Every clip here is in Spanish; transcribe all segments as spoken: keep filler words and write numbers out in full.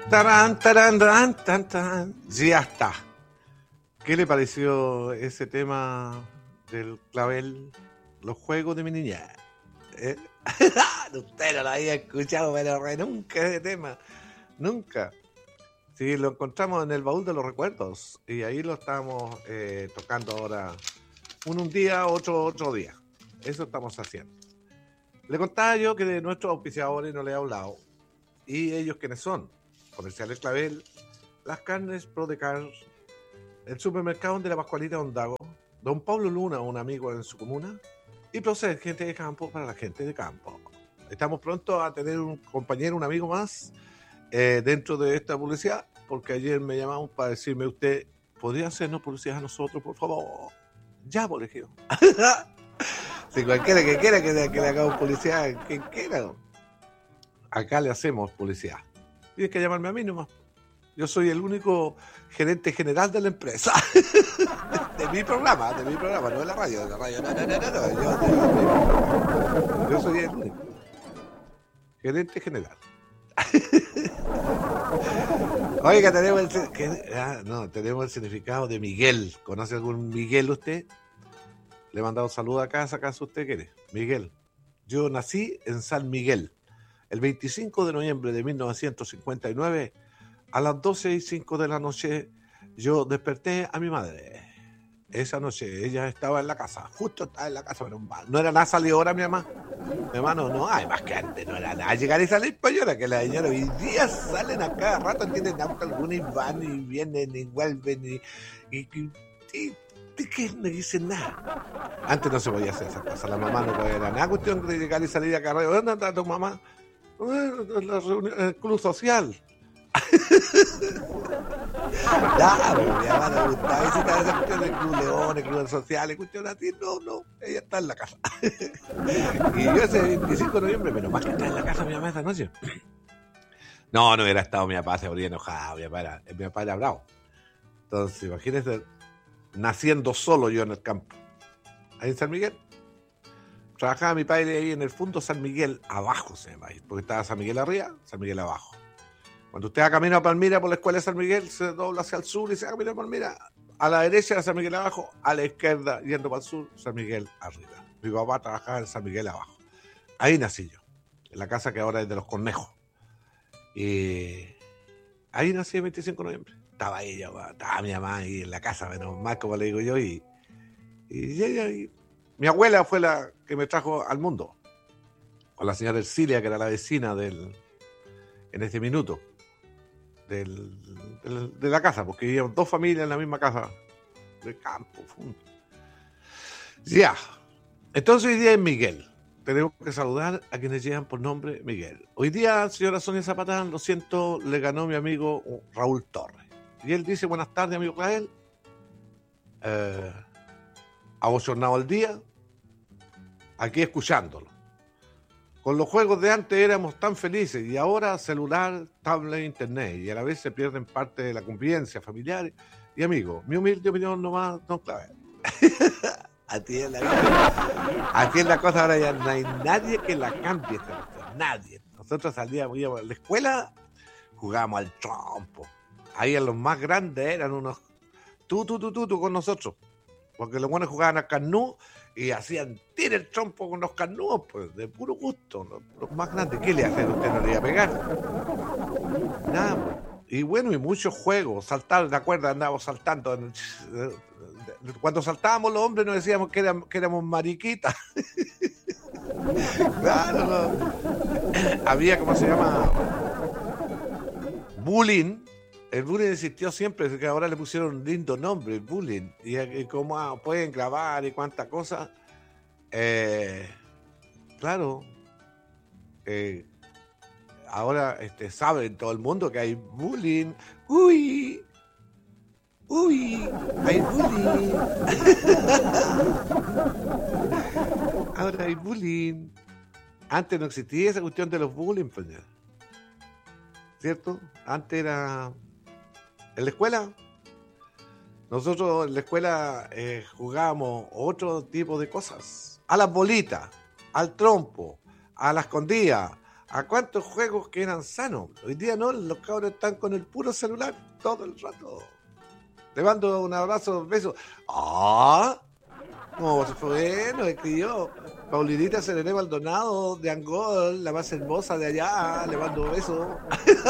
Tarán, tarán, tarán, tan, tan. Ya está. ¿Qué le pareció ese tema del clavel? Los juegos de mi niñez. ¿Eh? Usted no lo había escuchado, pero re nunca ese tema. Nunca. Sí, lo encontramos en el baúl de los recuerdos. Y ahí lo estamos eh, tocando ahora. Uno un día, otro otro día. Eso estamos haciendo. Le contaba yo que de nuestros auspiciadores no le he hablado. Y ellos, ¿quiénes son? Comerciales Clavel, las carnes Pro de Cars, el supermercado de la Pascualita Ondago, don Pablo Luna, un amigo en su comuna, y Proced, gente de campo para la gente de campo. Estamos pronto a tener un compañero, un amigo más eh, dentro de esta publicidad, porque ayer me llamaron para decirme usted, ¿podría hacernos publicidad a nosotros, por favor? Ya, por ejemplo. Si cualquiera que quiera que le, que le hagamos publicidad, quien quiera, acá le hacemos publicidad. Tienes que llamarme a mí nomás. Yo soy el único gerente general de la empresa. de, de mi programa, de mi programa, no de la radio, de la radio, no, no, no, no, no. Yo, yo soy el único gerente general. Oiga, tenemos el, que, ah, no, tenemos el significado de Miguel. ¿Conoce algún Miguel usted? Le he mandado saludos a casa, ¿acaso usted quiere? Miguel. Yo nací en San Miguel el veinticinco de noviembre de mil novecientos cincuenta y nueve, a las doce y cinco de la noche, yo desperté a mi madre. Esa noche ella estaba en la casa, justo estaba en la casa, pero no era nada salidora mi mamá. Mi mamá no, no, hay más que antes, no era nada llegar y salir, pues yo era que la señora hoy día salen a cada rato, tienen auto alguno y van y vienen y vuelven y, y, y, y ¿de qué no dicen nada? Antes no se podía hacer esa cosa, la mamá no podía nada, cuestión de llegar y salir a cada rato. ¿Dónde está tu mamá? La reunión, el club social. Ya, mi mamá le gustaba visitar esa cuestión del club León, el club social, cuestión así. No, no, ella está en la casa. Y yo ese veinticinco de noviembre, pero más que está en la casa mi mamá esa noche. No, no hubiera estado mi papá, se habría enojado, mi papá era, mi papá era bravo. Entonces, imagínense, naciendo solo yo en el campo, ahí en San Miguel. Trabajaba mi padre ahí en el fondo San Miguel abajo, se llama ahí, porque estaba San Miguel arriba, San Miguel abajo. Cuando usted va camino a Palmira por la escuela de San Miguel, se dobla hacia el sur y se va camino a Palmira. A la derecha San Miguel abajo, a la izquierda, yendo para el sur, San Miguel arriba. Mi papá trabajaba en San Miguel abajo. Ahí nací yo, en la casa que ahora es de los Cornejos. Y ahí nací el veinticinco de noviembre. Estaba ella, estaba mi mamá ahí en la casa, menos mal, como le digo yo, y, y ella... Y, mi abuela fue la que me trajo al mundo, con la señora Ercilia, que era la vecina del, en ese minuto, del, del, de la casa, porque vivían dos familias en la misma casa, del campo. Ya, entonces hoy día es Miguel. Tenemos que saludar a quienes llegan por nombre Miguel. Hoy día, señora Sonia Zapata, lo siento, le ganó mi amigo Raúl Torres. Y él dice, buenas tardes, amigo Raúl. Eh... abochornado el día, aquí escuchándolo. Con los juegos de antes éramos tan felices y ahora celular, tablet, internet, y a la vez se pierden parte de la convivencia familiar y amigos. Mi humilde opinión nomás, no clave. Así es la cosa. Así es la cosa, ahora ya no hay nadie que la cambie esta cuestión, nadie. Nosotros salíamos, íbamos a la escuela, jugábamos al trompo. Ahí a los más grandes eran unos tú, tú, tú, tú, tú con nosotros. Porque los buenos jugaban a carnú y hacían tira el trompo con los carnús, pues, de puro gusto. Los, los más grandes, ¿qué le hacen? Usted no le iba a pegar. Nada, pues. Y bueno, y muchos juegos. Saltar, ¿de acuerdo? Andábamos saltando. Cuando saltábamos los hombres nos decíamos que éramos, que éramos mariquitas. Claro, no. Había, ¿cómo se llama? Bullying. El bullying existió siempre, que ahora le pusieron un lindo nombre, el bullying. Y, y cómo ah, pueden grabar y cuántas cosas. Eh, claro. Eh, ahora este, saben todo el mundo que hay bullying. Uy. Uy. Hay bullying. Ahora hay bullying. Antes no existía esa cuestión de los bullying, pues, ¿cierto? Antes era... En la escuela, nosotros en la escuela eh, jugábamos otro tipo de cosas. A las bolitas, al trompo, a la escondida, ¿A cuántos juegos que eran sanos? Hoy día no, los cabros están con el puro celular todo el rato. Te mando un abrazo, un beso. ¡Ah! No, bueno, escribió Paulinita Serene Maldonado de Angol, la más hermosa de allá. Le mando un beso.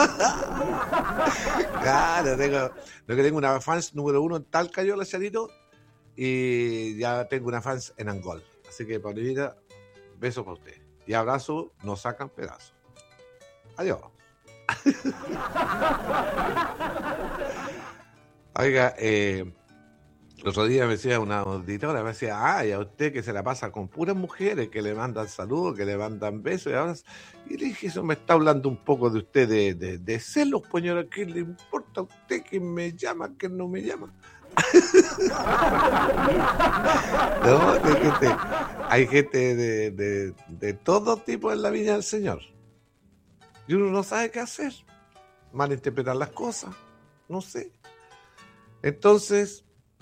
Claro, tengo, lo que tengo una fans número uno en Talca, yo, la Charito, y ya tengo una fans en Angol. Así que, Paulinita, beso para usted. Y abrazo, nos sacan pedazos. Adiós. Oiga, eh, el otro día me decía una auditora, me decía, ay, a usted que se la pasa con puras mujeres, que le mandan saludos, que le mandan besos, y ahora... Y le dije, eso me está hablando un poco de usted, de, de, de celos, señora, ¿qué le importa a usted que me llama, que no me llama? No, hay gente, hay gente de, de, de todo tipo en la viña del Señor. Y uno no sabe qué hacer. Malinterpretar las cosas. No sé. Entonces,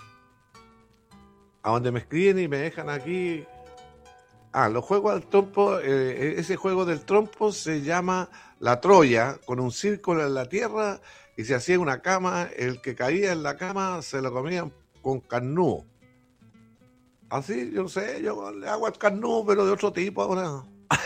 a donde me escriben y me dejan aquí... Ah, los juegos del trompo, eh, ese juego del trompo se llama La Troya, con un círculo en la tierra y se hacía una cama, el que caía en la cama se lo comían con carnúo. Así, yo sé, yo le hago el carnúo, pero de otro tipo ahora.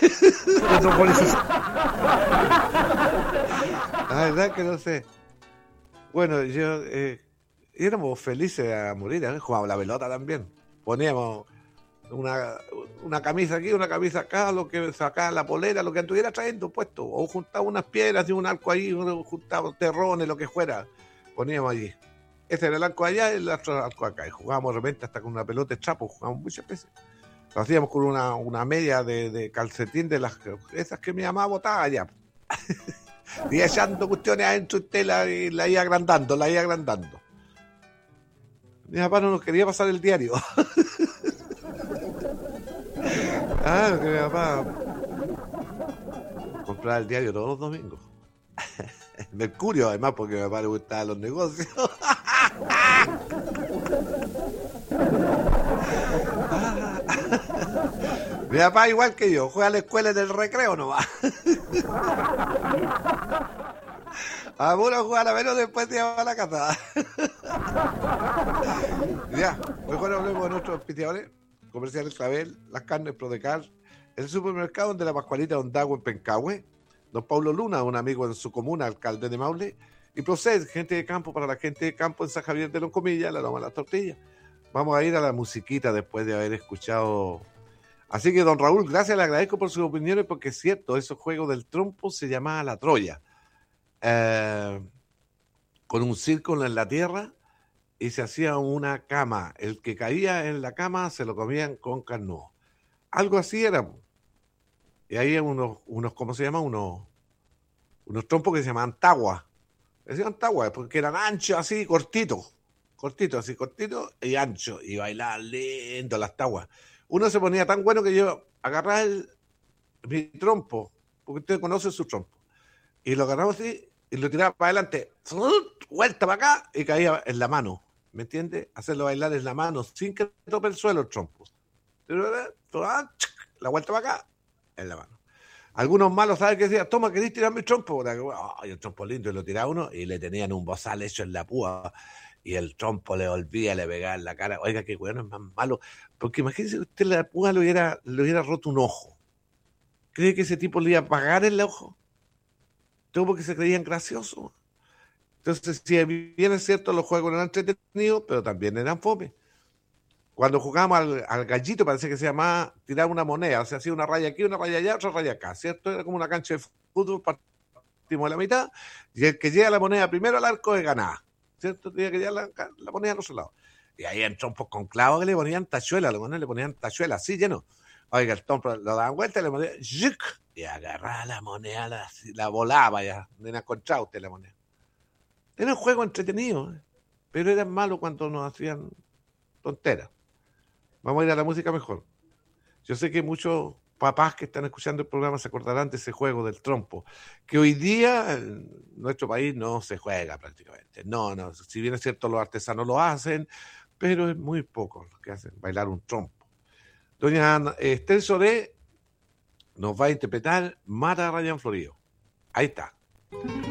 La verdad que no sé. Bueno, yo eh, éramos felices a morir, ¿eh? Jugábamos la pelota también. Poníamos una, una camisa aquí, una camisa acá, lo que sacaba la polera, lo que estuviera trayendo puesto. O juntaba unas piedras de un arco ahí, juntaba terrones, lo que fuera. Poníamos allí. Ese era el arco allá y el otro arco acá. Y jugábamos de repente hasta con una pelota de trapo, jugábamos muchas veces. Lo hacíamos con una, una media de, de calcetín de las esas que mi mamá botaba allá. Y echando cuestiones adentro y usted la, la iba agrandando, la iba agrandando. Mi papá no nos quería pasar el diario. Ah, que mi papá compraba el diario todos los domingos. Mercurio, además, porque a mi papá le gustaban los negocios. Mi papá igual que yo, juega a la escuela en el recreo nomás. A uno juega a la menos después se va a la casa. Ya, mejor hablemos de nuestros auspiciadores. Comerciales Clavel, Las Carnes Prodecar, el supermercado de la Pascualita Don Dago en Pencahue, don Paulo Luna, un amigo en su comuna, alcalde de Maule, y Proced, gente de campo para la gente de campo en San Javier de Loncomilla, la Loma de las Tortillas. Vamos a ir a la musiquita después de haber escuchado. Así que, don Raúl, gracias, le agradezco por sus opiniones, porque es cierto, esos juegos del trompo se llamaba La Troya, eh, con un círculo en la tierra, y se hacía una cama. El que caía en la cama se lo comían con carnúa. Algo así era. Y ahí unos, unos ¿cómo se llama? Unos, unos trompos que se llamaban tagua. Decían tagua porque eran anchos así, cortitos. Cortitos, así, cortitos y anchos. Y bailaban lindo las taguas. Uno se ponía tan bueno que yo agarraba el, mi trompo, porque usted conoce su trompo, y lo agarraba así y lo tiraba para adelante, vuelta para acá y caía en la mano. ¿Me entiende? Hacerlo bailar en la mano sin que tope el suelo el trompo. La vuelta para acá, en la mano. Algunos malos, ¿saben qué decían? Toma, ¿querés tirar mi trompo? Ay, el trompo lindo, y lo tiraba uno y le tenían un bozal hecho en la púa y el trompo le volvía, le pegaba en la cara. Oiga, qué bueno, es más malo. Porque imagínese que usted la púa le hubiera, le hubiera roto un ojo. ¿Cree que ese tipo le iba a pagar el ojo? Todo porque se creían graciosos. Entonces, si bien es cierto, los juegos eran entretenidos, pero también eran fome. Cuando jugábamos al, al gallito, parece que se llamaba tirar una moneda, o sea, hacía una raya aquí, una raya allá, otra raya acá, ¿cierto? Era como una cancha de fútbol, partimos a la mitad, y el que llega la moneda primero al arco es ganada, ¿cierto? Tenía que llegar la, la moneda al otro lado. Y ahí en trompos con clavos que le ponían tachuelas, los le ponían tachuelas así lleno. Oiga, el trompo lo daban vuelta y le ponían, y agarraba la moneda, la, la volaba ya, no encontraba usted la moneda. Era un juego entretenido, ¿eh? Pero eran malos cuando nos hacían tonteras. Vamos a ir a la música mejor. Yo sé que muchos papás que están escuchando el programa se acordarán de ese juego del trompo, que hoy día en nuestro país no se juega prácticamente. No, no, si bien es cierto los artesanos lo hacen, pero es muy poco los que hacen bailar un trompo. Doña Esther Soré nos va a interpretar Mata Ryan Florido. Ahí está.